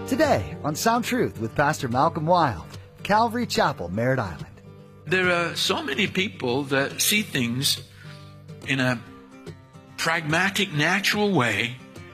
Today on Sound Truth with Pastor Malcolm Wild, Calvary Chapel, Merritt Island. There are so many people that see things in a pragmatic, natural way,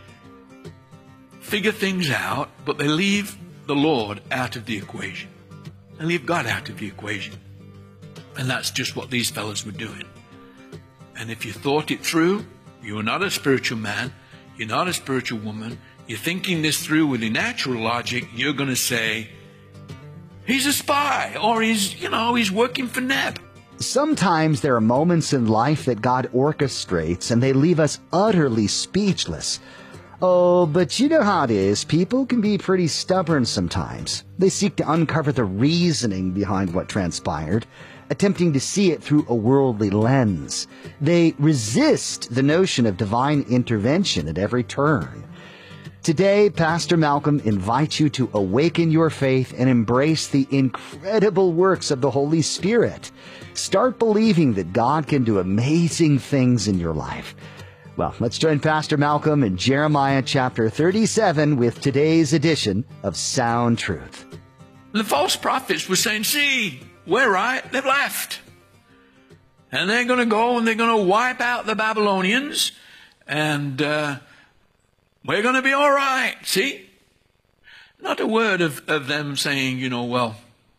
figure things out, but they leave the Lord out of the equation. They leave God out of the equation. And that's just what these fellows were doing. And if you thought it through, you are not a spiritual man, you're not a spiritual woman, you're thinking this through with your natural logic, you're going to say, he's a spy, or he's working for Neb. Sometimes there are moments in life that God orchestrates and they leave us utterly speechless. Oh, but you know how it is. People can be pretty stubborn sometimes. They seek to uncover the reasoning behind what transpired, attempting to see it through a worldly lens. They resist the notion of divine intervention at every turn. Today, Pastor Malcolm invites you to awaken your faith and embrace the incredible works of the Holy Spirit. Start believing that God can do amazing things in your life. Well, let's join Pastor Malcolm in Jeremiah chapter 37 with today's edition of Sound Truth. The false prophets were saying, see, we're right, they've left. And they're going to go and they're going to wipe out the Babylonians, and we're going to be all right. See? Not a word of them saying, well,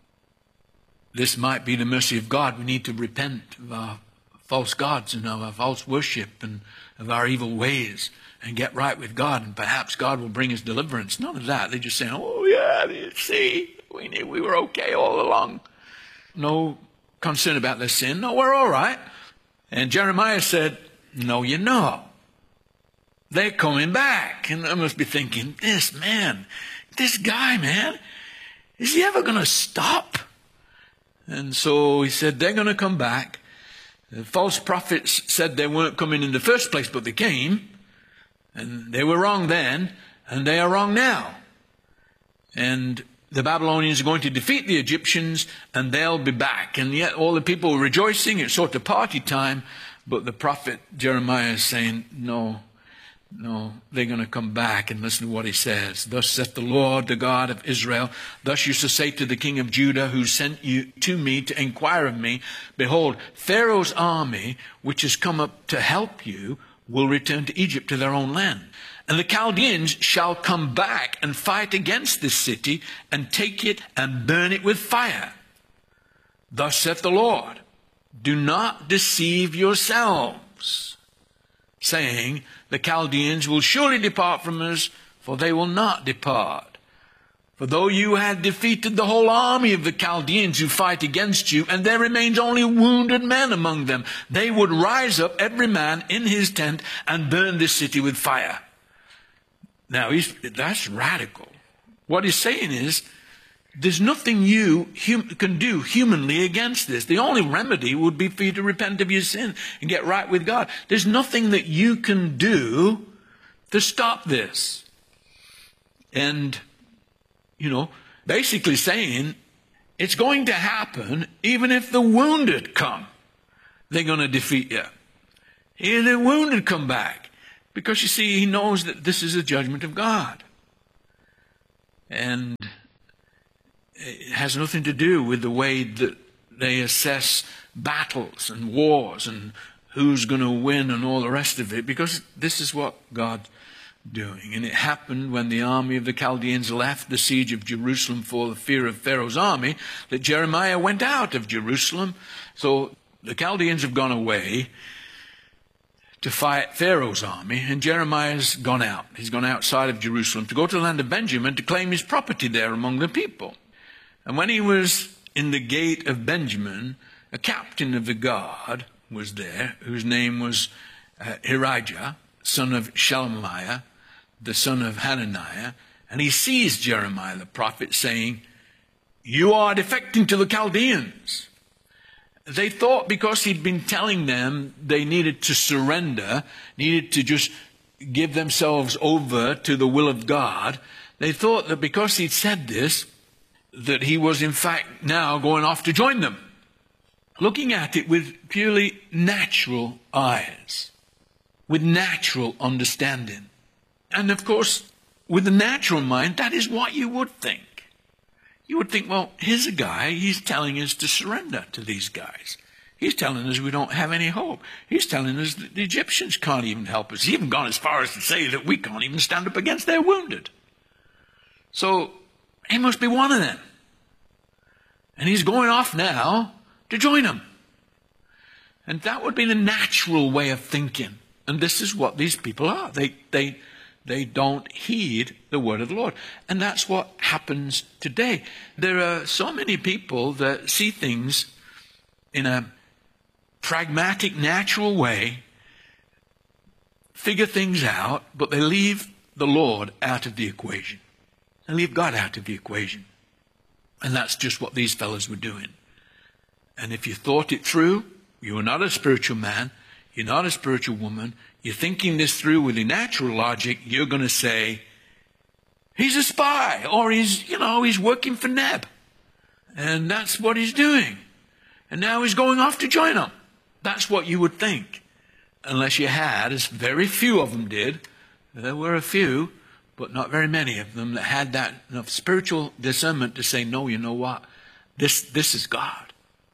this might be the mercy of God. We need to repent of our false gods and of our false worship and of our evil ways and get right with God, and perhaps God will bring us deliverance. None of that. They're just saying, oh, yeah, see, we knew we were okay all along. No concern about their sin. No, we're all right. And Jeremiah said, no, you're not. They're coming back. And I must be thinking, this guy, man, is he ever going to stop? And so he said, they're going to come back. The false prophets said they weren't coming in the first place, but they came. And they were wrong then, and they are wrong now. And the Babylonians are going to defeat the Egyptians, and they'll be back. And yet all the people were rejoicing. It's sort of party time. But the prophet Jeremiah is saying, no, they're going to come back. And listen to what he says. Thus saith the Lord, the God of Israel, thus you shall say to the king of Judah, who sent you to me to inquire of me, behold, Pharaoh's army, which has come up to help you, will return to Egypt, to their own land. And the Chaldeans shall come back and fight against this city, and take it and burn it with fire. Thus saith the Lord, do not deceive yourselves, saying, the Chaldeans will surely depart from us, for they will not depart. For though you had defeated the whole army of the Chaldeans who fight against you, and there remains only wounded men among them, they would rise up every man in his tent and burn this city with fire. Now, that's radical. What he's saying is, there's nothing you can do humanly against this. The only remedy would be for you to repent of your sin and get right with God. There's nothing that you can do to stop this. And, basically saying, it's going to happen even if the wounded come. They're going to defeat you. If the wounded come back. Because, you see, he knows that this is a judgment of God. And it has nothing to do with the way that they assess battles and wars and who's going to win and all the rest of it, because this is what God's doing. And it happened when the army of the Chaldeans left the siege of Jerusalem for the fear of Pharaoh's army, that Jeremiah went out of Jerusalem. So the Chaldeans have gone away to fight Pharaoh's army, and Jeremiah's gone out. He's gone outside of Jerusalem to go to the land of Benjamin to claim his property there among the people. And when he was in the gate of Benjamin, a captain of the guard was there, whose name was Irijah, son of Shelemiah, the son of Hananiah, and he seized Jeremiah the prophet, saying, you are defecting to the Chaldeans. They thought because he'd been telling them they needed to surrender, needed to just give themselves over to the will of God, they thought that because he'd said this, that he was in fact now going off to join them. Looking at it with purely natural eyes, with natural understanding. And of course, with the natural mind, that is what you would think. You would think, well, here's a guy, he's telling us to surrender to these guys. He's telling us we don't have any hope. He's telling us that the Egyptians can't even help us. He's even gone as far as to say that we can't even stand up against their wounded. So he must be one of them. And he's going off now to join them. And that would be the natural way of thinking. And this is what these people are. They don't heed the word of the Lord. And that's what happens today. There are so many people that see things in a pragmatic, natural way, figure things out, but they leave the Lord out of the equation. They leave God out of the equation. And that's just what these fellows were doing. And if you thought it through, you are not a spiritual man, you're not a spiritual woman, you're thinking this through with your natural logic, you're going to say, he's a spy, or he's working for Neb. And that's what he's doing. And now he's going off to join them. That's what you would think. Unless you had, as very few of them did, there were a few, but not very many of them that had that enough spiritual discernment to say, no, you know what? This is God.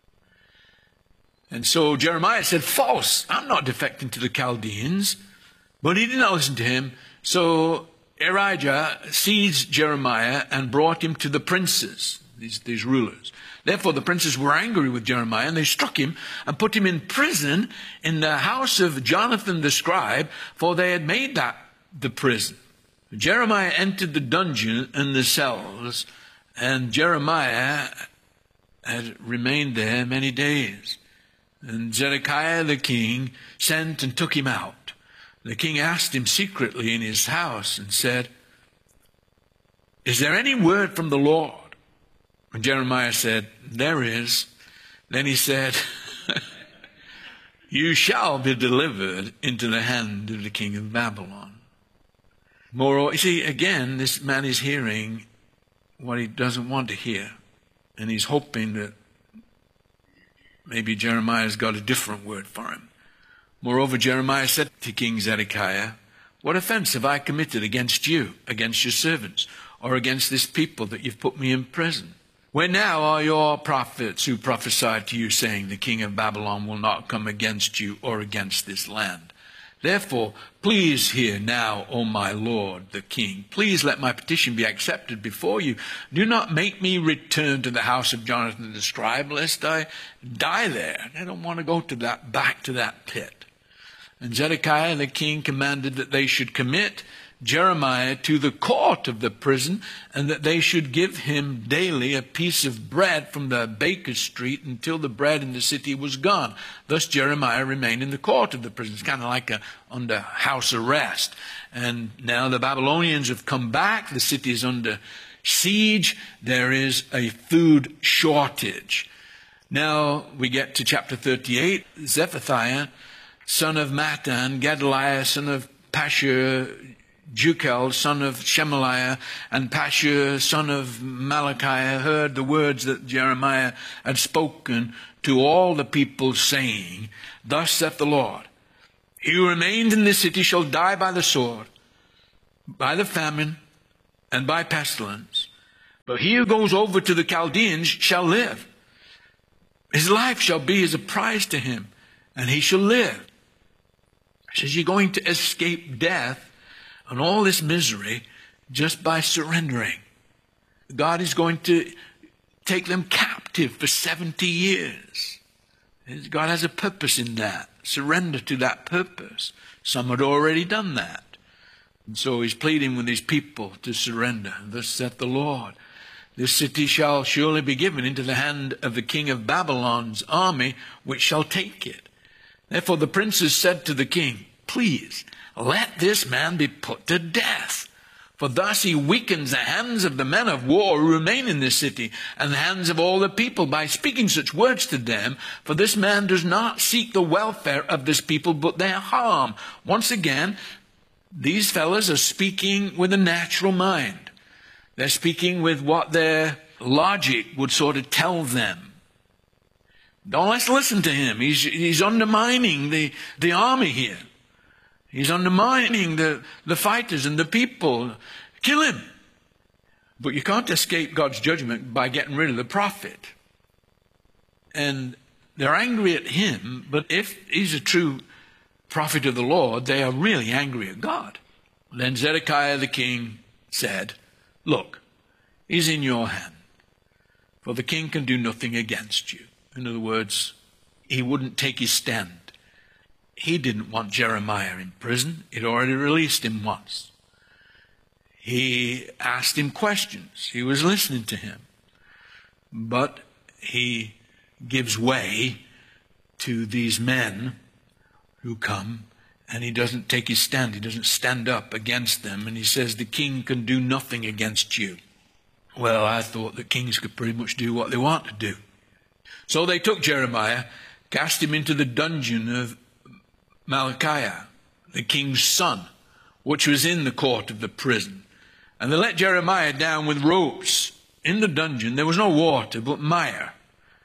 And so Jeremiah said, false. I'm not defecting to the Chaldeans. But he did not listen to him. So Ahijah seized Jeremiah and brought him to the princes, these rulers. Therefore the princes were angry with Jeremiah, and they struck him and put him in prison in the house of Jonathan the scribe, for they had made that the prison. Jeremiah entered the dungeon and the cells, and Jeremiah had remained there many days. And Zedekiah the king sent and took him out. The king asked him secretly in his house and said, is there any word from the Lord? And Jeremiah said, there is. Then he said, you shall be delivered into the hand of the king of Babylon. Moreover, you see, again, this man is hearing what he doesn't want to hear. And he's hoping that maybe Jeremiah's got a different word for him. Moreover, Jeremiah said to King Zedekiah, what offense have I committed against you, against your servants, or against this people that you've put me in prison? Where now are your prophets who prophesied to you, saying, the king of Babylon will not come against you or against this land? Therefore, please hear now, O my lord, the king. Please let my petition be accepted before you. Do not make me return to the house of Jonathan the scribe, lest I die there. I don't want to go back to that pit. And Zedekiah the king commanded that they should commit Jeremiah to the court of the prison, and that they should give him daily a piece of bread from the baker's street until the bread in the city was gone. Thus Jeremiah remained in the court of the prison. It's kind of like under house arrest. And now the Babylonians have come back. The city is under siege. There is a food shortage. Now we get to chapter 38. Zephaniah, son of Mattan, Gedaliah, son of Pashur, Jukel, son of Shemaliah, and Pashur, son of Malachi, heard the words that Jeremiah had spoken to all the people, saying, thus saith the Lord, he who remains in this city shall die by the sword, by the famine, and by pestilence. But he who goes over to the Chaldeans shall live. His life shall be as a prize to him, and he shall live. He says, you're going to escape death and all this misery just by surrendering. God is going to take them captive for 70 years. God has a purpose in that. Surrender to that purpose. Some had already done that. And so he's pleading with these people to surrender. Thus saith the Lord, this city shall surely be given into the hand of the king of Babylon's army, which shall take it. Therefore the princes said to the king, please, let this man be put to death. For thus he weakens the hands of the men of war who remain in this city, and the hands of all the people, by speaking such words to them. For this man does not seek the welfare of this people, but their harm. Once again, these fellows are speaking with a natural mind. They're speaking with what their logic would sort of tell them. Don't let's listen to him. He's undermining the army here. He's undermining the fighters and the people. Kill him. But you can't escape God's judgment by getting rid of the prophet. And they're angry at him, but if he's a true prophet of the Lord, they are really angry at God. Then Zedekiah the king said, look, he's in your hand, for the king can do nothing against you. In other words, he wouldn't take his stand. He didn't want Jeremiah in prison. He'd already released him once. He asked him questions. He was listening to him. But he gives way to these men who come, and he doesn't take his stand. He doesn't stand up against them. And he says, the king can do nothing against you. Well, I thought that kings could pretty much do what they want to do. So they took Jeremiah, cast him into the dungeon of Malchiah, the king's son, which was in the court of the prison. And they let Jeremiah down with ropes. In the dungeon there was no water but mire.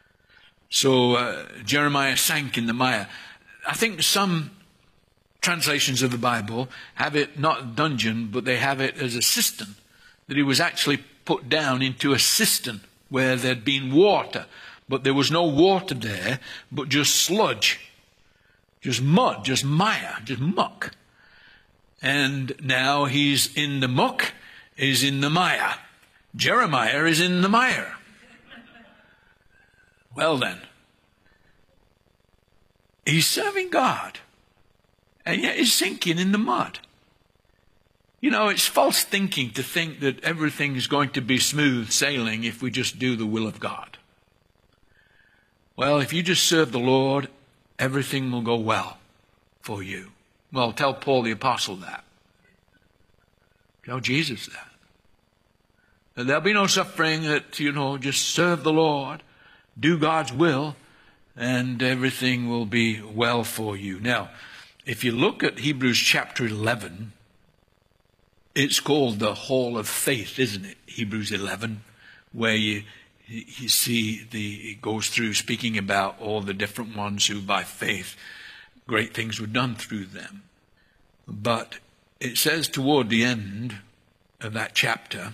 So Jeremiah sank in the mire. I think some translations of the Bible have it not dungeon, but they have it as a cistern, that he was actually put down into a cistern where there'd been water, but there was no water there, but just sludge, just mud, just mire, just muck. And now he's in the muck, he's in the mire. Jeremiah is in the mire. Well then, he's serving God, and yet he's sinking in the mud. You know, it's false thinking to think that everything is going to be smooth sailing if we just do the will of God. Well, if you just serve the Lord, everything will go well for you. Well, tell Paul the Apostle that. Tell Jesus that. And there'll be no suffering, that, just serve the Lord, do God's will, and everything will be well for you. Now, if you look at Hebrews chapter 11, it's called the Hall of Faith, isn't it? Hebrews 11, where you see it goes through speaking about all the different ones who by faith great things were done through them. But it says toward the end of that chapter,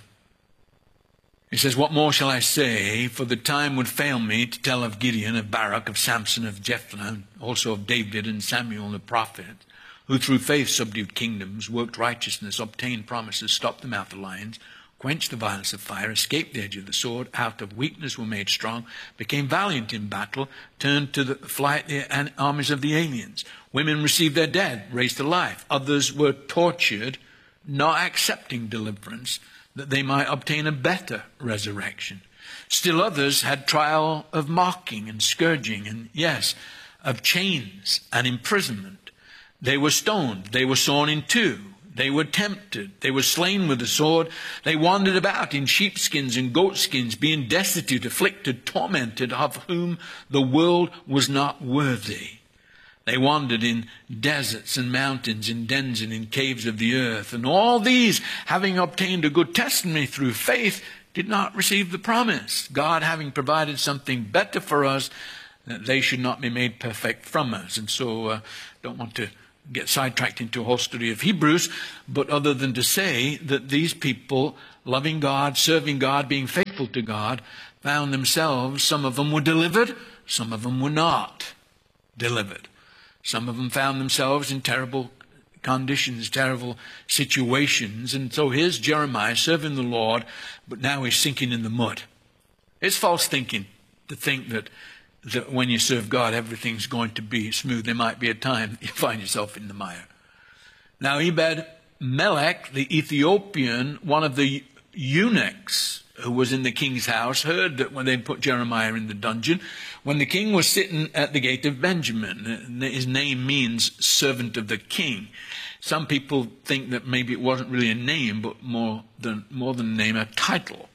it says, what more shall I say? For the time would fail me to tell of Gideon, of Barak, of Samson, of Jephthah, also of David and Samuel the prophet, who through faith subdued kingdoms, worked righteousness, obtained promises, stopped the mouth of lions, quenched the violence of fire, escaped the edge of the sword, out of weakness were made strong, became valiant in battle, turned to the flight the armies of the aliens. Women received their dead, raised to life. Others were tortured, not accepting deliverance, that they might obtain a better resurrection. Still others had trial of mocking and scourging, and yes, of chains and imprisonment. They were stoned, they were sawn in two, they were tempted, they were slain with the sword, they wandered about in sheepskins and goatskins, being destitute, afflicted, tormented, of whom the world was not worthy. They wandered in deserts and mountains, in dens and in caves of the earth. And all these, having obtained a good testimony through faith, did not receive the promise. God having provided something better for us, that they should not be made perfect from us. And so, don't want to get sidetracked into a whole study of Hebrews, but other than to say that these people, loving God, serving God, being faithful to God, found themselves, some of them were delivered, some of them were not delivered. Some of them found themselves in terrible conditions, terrible situations. And so here's Jeremiah serving the Lord, but now he's sinking in the mud. It's false thinking to think that when you serve God, everything's going to be smooth. There might be a time you find yourself in the mire. Now, Ebed-Melech, the Ethiopian, one of the eunuchs who was in the king's house, heard that when they put Jeremiah in the dungeon, when the king was sitting at the gate of Benjamin. His name means servant of the king. Some people think that maybe it wasn't really a name, but more than a name, a title.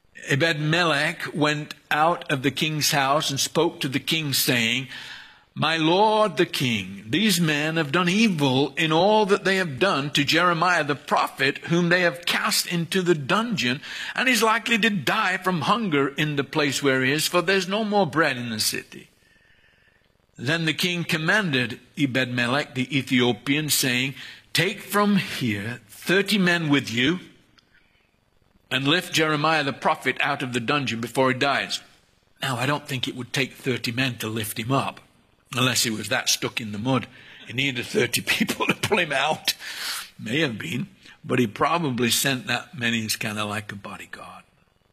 Ebed-Melech went out of the king's house and spoke to the king, saying, My lord the king, these men have done evil in all that they have done to Jeremiah the prophet, whom they have cast into the dungeon, and he's likely to die from hunger in the place where he is, for there's no more bread in the city. Then the king commanded Ebed-Melech the Ethiopian, saying, Take from here 30 men with you, and lift Jeremiah the prophet out of the dungeon before he dies. Now, I don't think it would take 30 men to lift him up, unless he was that stuck in the mud. He needed 30 people to pull him out. May have been, but he probably sent that many as kind of like a bodyguard.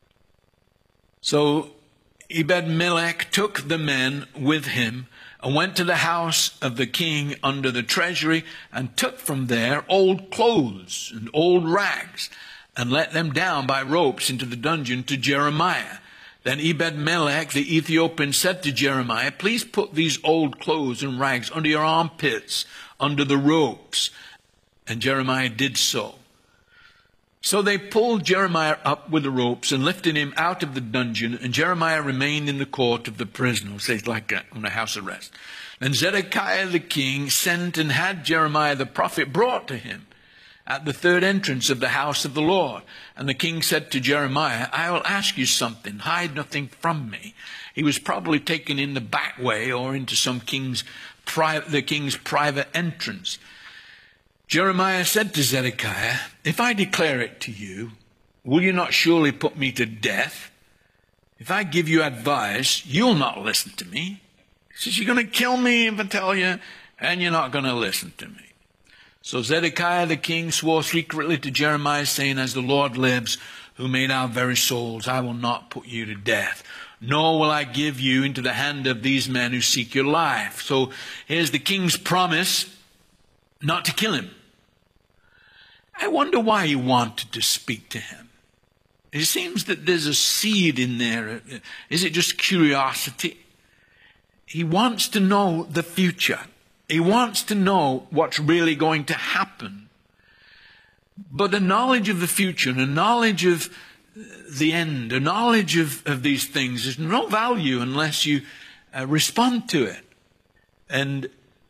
So Ebed-Melech took the men with him and went to the house of the king under the treasury and took from there old clothes and old rags and let them down by ropes into the dungeon to Jeremiah. Then Ebed-Melech the Ethiopian said to Jeremiah, please put these old clothes and rags under your armpits, under the ropes. And Jeremiah did so. So they pulled Jeremiah up with the ropes and lifted him out of the dungeon, and Jeremiah remained in the court of the prisoners. It's like on a house arrest. Then Zedekiah the king sent and had Jeremiah the prophet brought to him at the third entrance of the house of the Lord. And the king said to Jeremiah, I will ask you something, hide nothing from me. He was probably taken in the back way or into the king's private entrance. Jeremiah said to Zedekiah, if I declare it to you, will you not surely put me to death? If I give you advice, you'll not listen to me. He says, you're going to kill me if I tell you, and you're not going to listen to me. So Zedekiah the king swore secretly to Jeremiah, saying, as the Lord lives, who made our very souls, I will not put you to death, nor will I give you into the hand of these men who seek your life. So here's the king's promise not to kill him. I wonder why he wanted to speak to him. It seems that there's a seed in there. Is it just curiosity? He wants to know the future. He wants to know what's really going to happen. But a knowledge of the future, a knowledge of the end, a knowledge of these things is no value unless you respond to it. And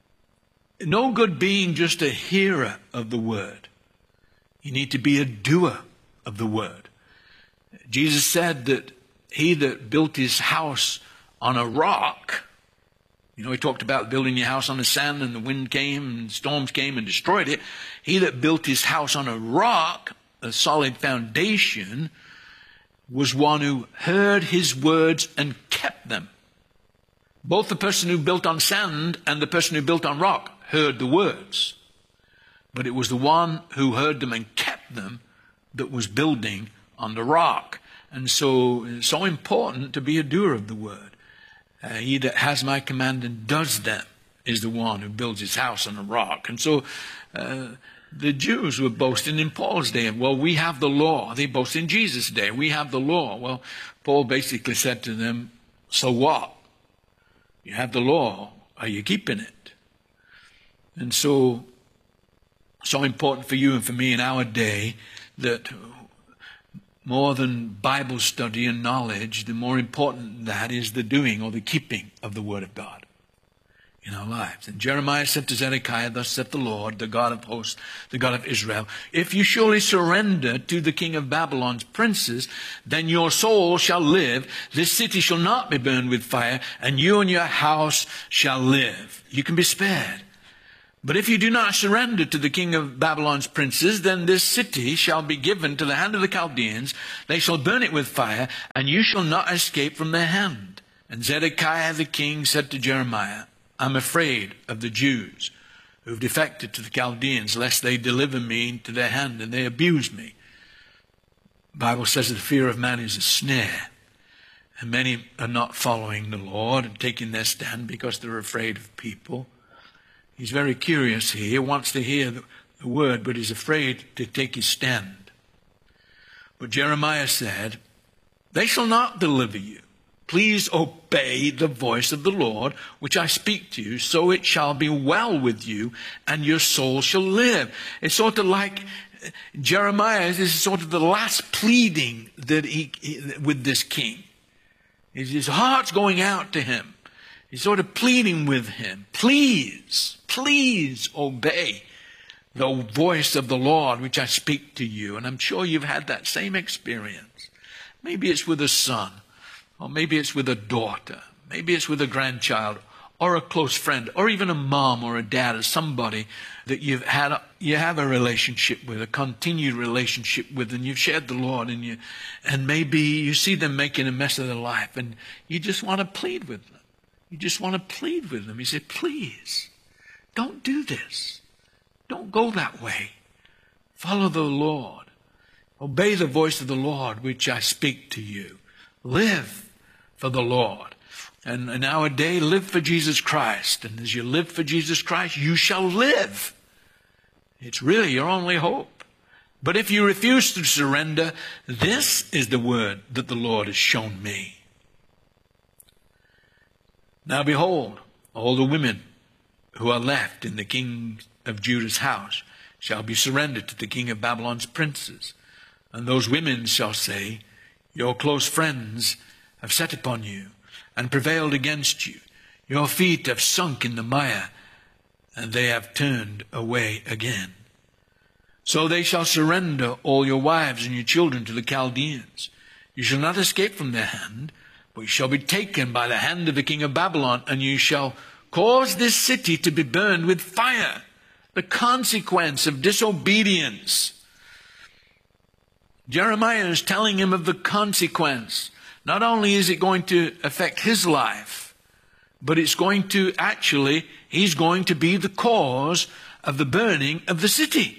no good being just a hearer of the word. You need to be a doer of the word. Jesus said that he that built his house on a rock, you know, he talked about building your house on the sand and the wind came and storms came and destroyed it. He that built his house on a rock, a solid foundation, was one who heard his words and kept them. Both the person who built on sand and the person who built on rock heard the words. But it was the one who heard them and kept them that was building on the rock. And so it's so important to be a doer of the word. He that has my command and does them is the one who builds his house on a rock. And so the Jews were boasting in Paul's day. Well, we have the law. They boast in Jesus' day. We have the law. Well, Paul basically said to them, so what? You have the law. Are you keeping it? And so important for you and for me in our day that more than Bible study and knowledge, the more important that is the doing or the keeping of the Word of God in our lives. And Jeremiah said to Zedekiah, thus saith the Lord, the God of hosts, the God of Israel, if you surely surrender to the king of Babylon's princes, then your soul shall live. This city shall not be burned with fire, and you and your house shall live. You can be spared. But if you do not surrender to the king of Babylon's princes, then this city shall be given to the hand of the Chaldeans. They shall burn it with fire, and you shall not escape from their hand. And Zedekiah the king said to Jeremiah, I'm afraid of the Jews who have defected to the Chaldeans, lest they deliver me into their hand and they abuse me. The Bible says that the fear of man is a snare. And many are not following the Lord and taking their stand because they're afraid of people. He's very curious here. He wants to hear the word, but he's afraid to take his stand. But Jeremiah said, they shall not deliver you. Please obey the voice of the Lord, which I speak to you, so it shall be well with you, and your soul shall live. It's sort of like Jeremiah, this is sort of the last pleading that with this king. His heart's going out to him. He's sort of pleading with him. Please obey the voice of the Lord, which I speak to you. And I'm sure you've had that same experience. Maybe it's with a son, or maybe it's with a daughter, maybe it's with a grandchild, or a close friend, or even a mom or a dad or somebody that you have a relationship with, a continued relationship with, and you've shared the Lord, and maybe you see them making a mess of their life, and you just want to plead with them. You just want to plead with them. You say, please, don't do this. Don't go that way. Follow the Lord. Obey the voice of the Lord, which I speak to you. Live for the Lord. And nowadays, live for Jesus Christ. And as you live for Jesus Christ, you shall live. It's really your only hope. But if you refuse to surrender, this is the word that the Lord has shown me. Now behold, all the women who are left in the king of Judah's house shall be surrendered to the king of Babylon's princes. And those women shall say, your close friends have set upon you and prevailed against you. Your feet have sunk in the mire, and they have turned away again. So they shall surrender all your wives and your children to the Chaldeans. You shall not escape from their hand, but you shall be taken by the hand of the king of Babylon, and you shall cause this city to be burned with fire. The consequence of disobedience. Jeremiah is telling him of the consequence. Not only is it going to affect his life, but it's going to he's going to be the cause of the burning of the city.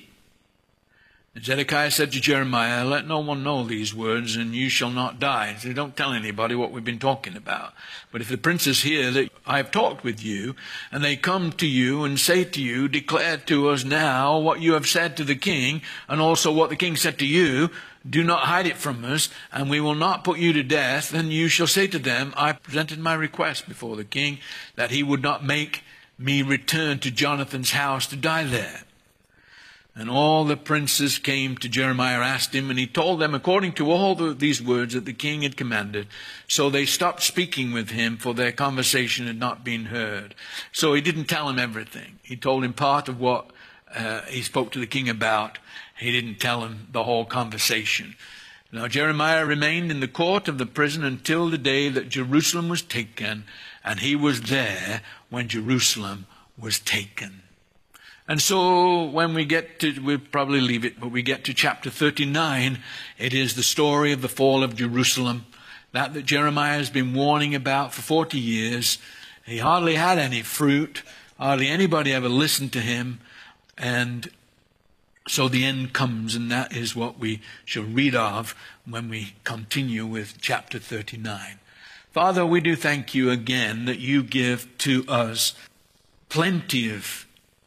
And Zedekiah said to Jeremiah, let no one know these words, and you shall not die. So don't tell anybody what we've been talking about. But if the princes hear that I have talked with you, and they come to you and say to you, declare to us now what you have said to the king, and also what the king said to you, do not hide it from us, and we will not put you to death. Then you shall say to them, I presented my request before the king, that he would not make me return to Jonathan's house to die there. And all the princes came to Jeremiah, asked him, and he told them according to all these words that the king had commanded. So they stopped speaking with him, for their conversation had not been heard. So he didn't tell him everything. He told him part of what he spoke to the king about. He didn't tell him the whole conversation. Now Jeremiah remained in the court of the prison until the day that Jerusalem was taken, and he was there when Jerusalem was taken. And so when we'll probably leave it, but we get to chapter 39, it is the story of the fall of Jerusalem, that Jeremiah has been warning about for 40 years. He hardly had any fruit. Hardly anybody ever listened to him. And so the end comes, and that is what we shall read of when we continue with chapter 39. Father, we do thank you again that you give to us plenty of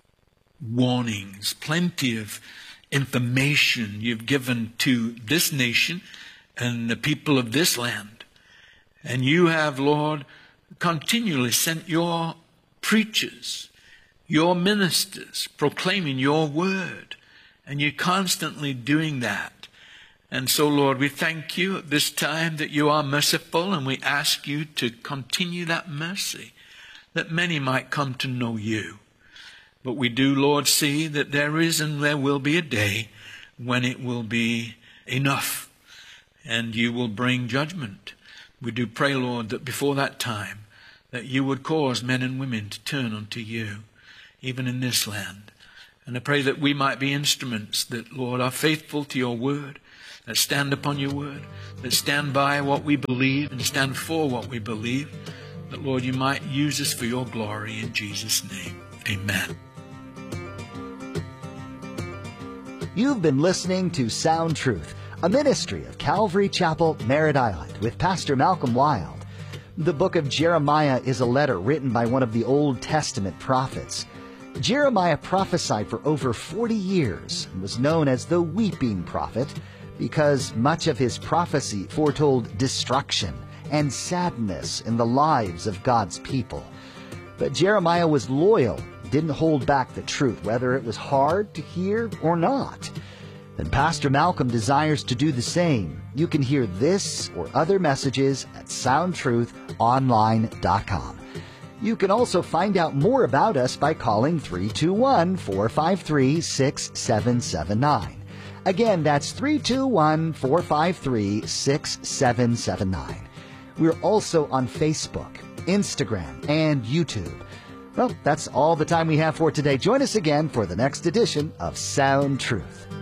warnings, plenty of information you've given to this nation and the people of this land. And you have, Lord, continually sent your preachers, your ministers, proclaiming your word. And you're constantly doing that. And so, Lord, we thank you at this time that you are merciful, and we ask you to continue that mercy, that many might come to know you. But we do, Lord, see that there is and there will be a day when it will be enough, and you will bring judgment. We do pray, Lord, that before that time, that you would cause men and women to turn unto you, even in this land. And I pray that we might be instruments that, Lord, are faithful to your word, that stand upon your word, that stand by what we believe and stand for what we believe, that, Lord, you might use us for your glory in Jesus' name. Amen. You've been listening to Sound Truth, a ministry of Calvary Chapel, Merritt Island, with Pastor Malcolm Wild. The book of Jeremiah is a letter written by one of the Old Testament prophets. Jeremiah prophesied for over 40 years and was known as the Weeping Prophet because much of his prophecy foretold destruction and sadness in the lives of God's people. But Jeremiah was loyal, didn't hold back the truth, whether it was hard to hear or not. And Pastor Malcolm desires to do the same. You can hear this or other messages at soundtruthonline.com. You can also find out more about us by calling 321-453-6779. Again, that's 321-453-6779. We're also on Facebook. Instagram, and YouTube. Well, that's all the time we have for today. Join us again for the next edition of Sound Truth.